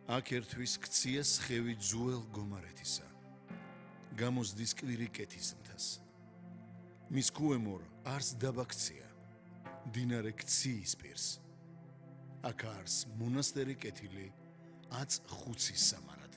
აქ ერთვის ქცია სხევი ძუელ გომარეთისა. გამოსდის კვირი კეთის მთას. მის ქუემორ არს დაბა ქცია. დინარე ქციის პირს. აქ არს მონასტერი კეთილი 15 სამარად.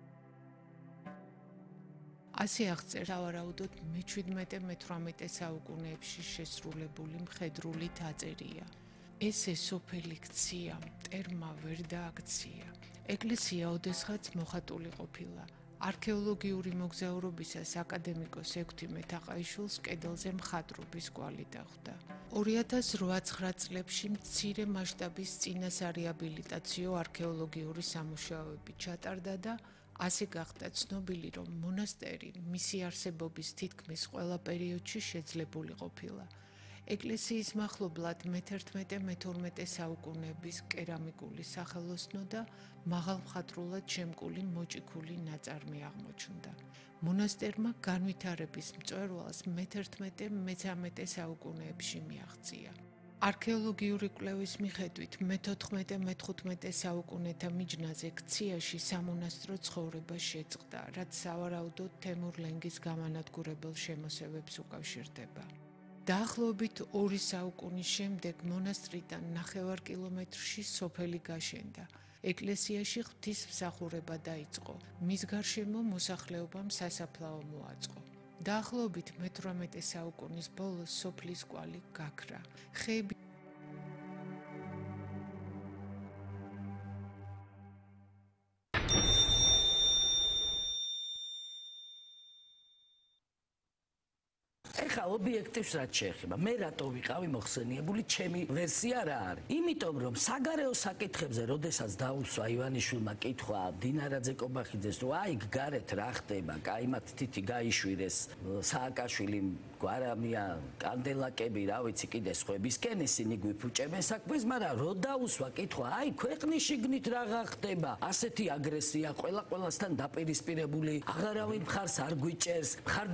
ასე აღწერს სავარაუდოდ მე-17-მე-18 საუკუნეებში შესრულებული მხედრული დაწერია. ესე სოფელი ქცია მტერმა ვერ დააქცია. ეკლესია ოდესღაც მოხატული ყოფილა. არქეოლოგიური მოგზაურობისას აკადემიკოს ექვთიმე თაყაიშვილს კედელზე მხატვრობის კვალი დახვდა. 2008-9 წლებში მცირე მასშტაბის წინასარეაბილიტაციო არქეოლოგიური სამუშაოები ჩატარდა და ასე გახდა ცნობილი, რომ მონასტერი მისი არსებობის თითქმის ყველა პერიოდში შეძლებული ყოფილა. ეკლესიის მახლობლად მე-11-მე-12 საუკუნეების კერამიკული სახელოსნო და მაღალმხატვრულად შემკული მოჭიქული ნაწარმი აღმოჩნდა. მონასტერმა განვითარების მწვერვალს მე-11-მე-13 საუკუნეებში მიაღწია. არქეოლოგიური კვლევის მიხედვით მე-14-მე-15 საუკუნეთა მიჯნაზე ქციაში სამონასტრო ცხოვრება შეწყდა, რაც სავარაუდოდ თემურ-ლენგის გამანადგურებელ შემოსევებს უკავშირდება. დაახლოებით 2 საუკუნის შემდეგ მონასტრიდან 9 კილომეტრში სოფელი გაშენდა. ეკლესიაში ღვთისმსახურება დაიწყო. მის გარშემო მოსახლეობამ სასაფლაო მოაწყო. დაახლოებით მე-18 საუკუნის ბოლოს სოფლის კვალი გაქრა. ხეები ეხლა ობიექტივს რაც შეეხება, მე რატო ვიყავი მოხსენიებული, ჩემი ვერსია რა არის? იმიტომ რომ საგარეო საკითხებზე, როდესაც დაუსვა ივანიშვილმა კითხვა დინარაძე კობახიძეს, რომ აი გარეთ რა ხდება, კაიმათ თითი გაიშვირეს, სააკაშვილიმ გვარამია, კანდელაკები, რა ვიცი, კიდე სხვებისკენ ისინი გვიფუჭებენ საქმეს, მაგრამ რო დაუსვა კითხვა, აი ქვეყნის შიგნით რაღა ხდება, ასეთი აგრესია, ყველასთან დაპირისპირებული, აღარავინ მხარს არ გვიჭერს,